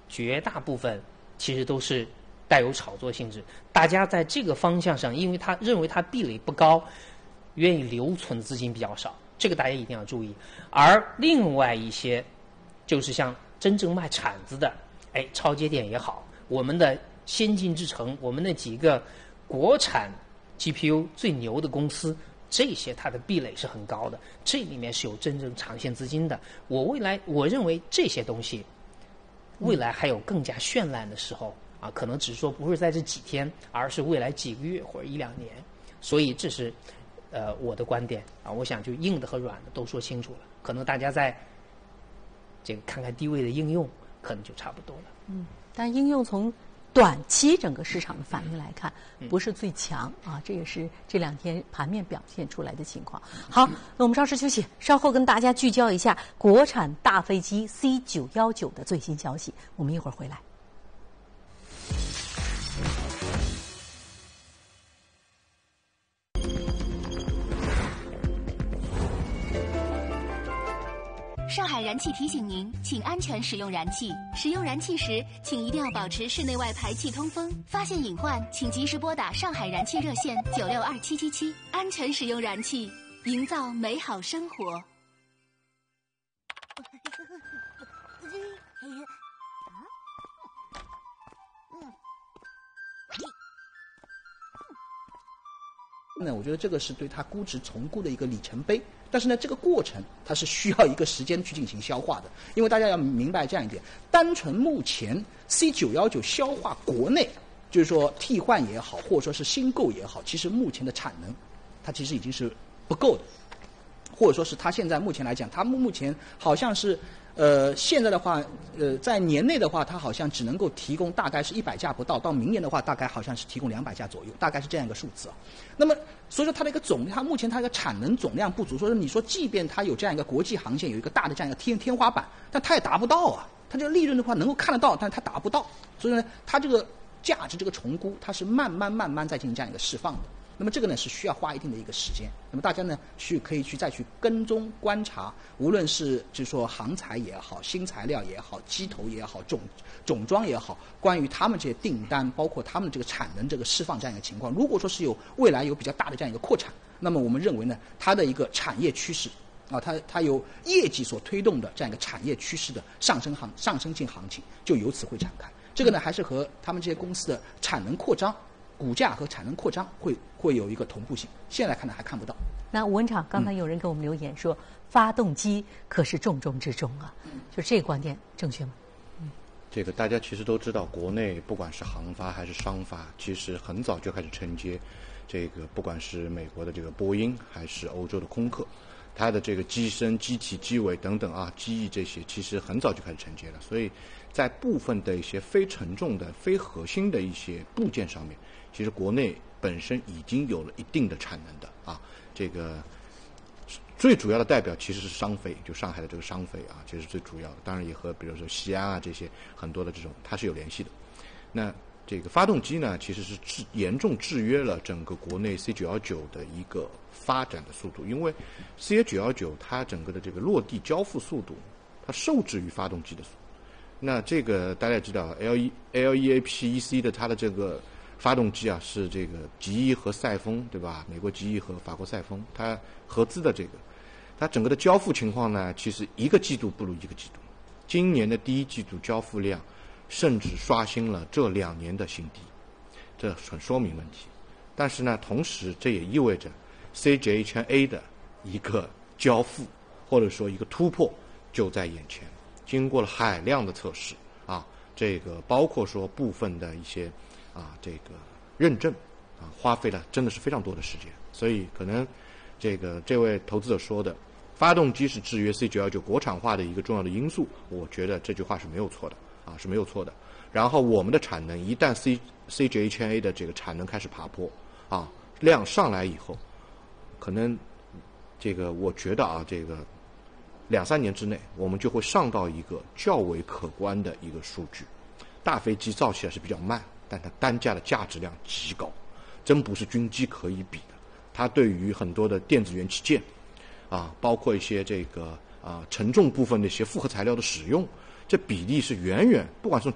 绝大部分其实都是带有炒作性质。大家在这个方向上，因为他认为它壁垒不高，愿意留存资金比较少，这个大家一定要注意。而另外一些，就是像真正卖铲子的，超节点也好，我们的先进制程，我们那几个国产 GPU 最牛的公司，这些它的壁垒是很高的，这里面是有真正长线资金的。我认为这些东西，未来还有更加绚烂的时候啊，可能只是说不是在这几天，而是未来几个月或者1-2年。所以这是我的观点啊，我想就硬的和软的都说清楚了，可能大家在这个看看低位的应用，可能就差不多了。 但应用从短期整个市场的反应来看，不是最强啊，这也是这2天盘面表现出来的情况。好，那我们稍事休息，稍后跟大家聚焦一下国产大飞机 C919的最新消息。我们一会儿回来。 上海燃气提醒您，请安全使用燃气。使用燃气时，请一定要保持室内外排气通风。发现隐患，请及时拨打上海燃气热线962777。安全使用燃气，营造美好生活。 那我觉得这个是对它估值重估的一个里程碑，但是呢，这个过程它是需要一个时间去进行消化的，因为大家要明白这样一点：单纯目前 C919 消化国内，就是说替换也好，或者说是新购也好，其实目前的产能，它其实已经是不够的，或者说是它现在目前来讲，它目前好像是。现在的话，在年内的话，它好像只能够提供大概是100架不到，到明年的话，大概好像是提供200架左右，大概是这样一个数字啊。那么，所以说它的一个它目前它的产能总量不足，所以说你说即便它有这样一个国际航线有一个大的这样一个天花板，但它也达不到啊。它这个利润的话能够看得到，但是它达不到，所以呢，它这个价值这个重估，它是慢慢在进行这样一个释放的。那么这个呢是需要花一定的一个时间，那么大家呢可以再去跟踪观察，无论是就是说航材也好，新材料也好，机头也好，种装也好，关于他们这些订单，包括他们这个产能这个释放这样一个情况，如果说是未来有比较大的这样一个扩产，那么我们认为呢，它的一个产业趋势啊，它由业绩所推动的这样一个产业趋势的上升性行情就由此会展开。这个呢还是和他们这些公司的产能扩张。股价和产能扩张会有一个同步性，现在看来还看不到。 那吴文厂，刚才有人给我们留言说，发动机可是重中之重啊，就这个观点正确吗？ 这个大家其实都知道，国内不管是航发还是商发，其实很早就开始承接这个，不管是美国的这个波音，还是欧洲的空客，它的这个机身、机体、机尾等等啊，机翼这些，其实很早就开始承接了。所以在部分的一些非沉重的、非核心的一些部件上面，其实国内本身已经有了一定的产能的啊。这个最主要的代表其实是商飞，就上海的这个商飞啊，这是最主要的。当然也和比如说西安啊这些很多的这种它是有联系的。那这个发动机呢，其实是严重制约了整个国内 C919 的一个发展的速度，因为 CA919 它整个的这个落地交付速度，它受制于发动机的速度。那这个大家也知道 LEAP-1C 的它的这个发动机啊，是这个吉翼和赛风，对吧？美国吉翼和法国赛风，它合资的这个，它整个的交付情况呢，其实一个季度不如一个季度。今年的第一季度交付量甚至刷新了这2年的新低，这很说明问题。但是呢，同时这也意味着 CJ1000A 的一个交付或者说一个突破就在眼前。经过了海量的测试啊，这个包括说部分的一些这个认证啊，花费了真的是非常多的时间。所以可能这位投资者说的发动机是制约 C919 国产化的一个重要的因素，我觉得这句话是没有错的啊，是没有错的。然后我们的产能一旦 CJ1000A 的这个产能开始爬坡啊，量上来以后，可能这个我觉得啊，这个2-3年之内我们就会上到一个较为可观的一个数据。大飞机造起来是比较慢，但它单价的价值量极高，真不是军机可以比的。它对于很多的电子元器件啊，包括一些这个沉重部分的一些复合材料的使用，这比例是远远，不管是